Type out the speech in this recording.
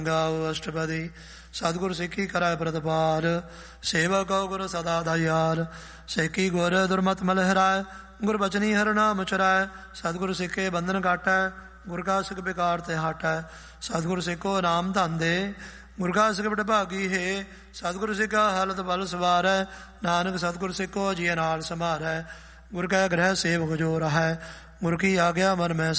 ਗਾਓ ਅਸ਼ਟਪਦੀ। ਸਤਿਗੁਰ ਸਿੱਖੀ ਕਰੈ ਪ੍ਰਤਪਾਰ, ਸੇਵਕ ਗੁਰ ਸਦਾ ਦਇਆਰ। ਸੇਖੀ ਗੁਰ ਦੁਰਮਤਿ ਮਲ ਹਰਾਇ, ਗੁਰ ਬਚਨੀ ਹਰਿ ਨਾਮ ਚੁਰਾਇ। ਸਤਿਗੁਰ ਸਿੱਖੇ ਬੰਧਨ ਕਾਟੈ, ਗੁਰ ਕਾ ਸਿੱਖ ਬਿਕਾਰ ਤੇ ਹਟੈ। ਸਤਿਗੁਰ ਸਿੱਖੋ ਨਾਮ ਧਨ ਦੇ, ਗੁਰ ਕਾ ਸਿੱਖ ਵਡਭਾਗੀ ਹੈ। ਸਤਿਗੁਰ ਸਿੱਖਾ ਹਾਲਤ ਬਲ ਸਵਾਰੈ, ਨਾਨਕ ਸਤਿਗੁਰ ਸਿੱਖੋ ਜੀਅ ਨਾਲ ਸੰਭਾਰੈ। ਗੁਰ ਕੈ ਗ੍ਰਹਿ ਸੇਵਕ ਜੋ ਰਹੈ, ਗੁਰ ਕੀ ਆਗਿਆ ਮਨ ਮੈਂ